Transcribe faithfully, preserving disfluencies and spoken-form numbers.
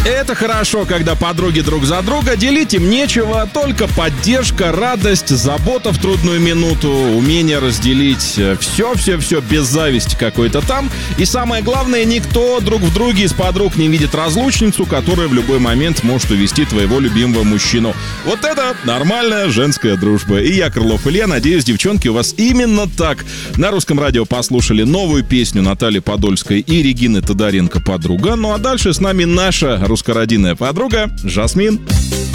Это хорошо, когда подруги друг за друга, делить им нечего, только поддержка, радость, забота в трудную минуту, умение разделить все-все-все без зависти какой-то там. И самое главное, никто друг в друге из подруг не видит разлучницу, которая в любой момент может увести твоего любимого мужчину. Вот это нормальная женская дружба. И я, Крылов Илья, надеюсь, девчонки, у вас именно так. На Русском радио послушали новую песню Натальи Подольской и Регины Тодоренко «Подруга». Ну а дальше с нами наша русскородинная подруга Жасмин.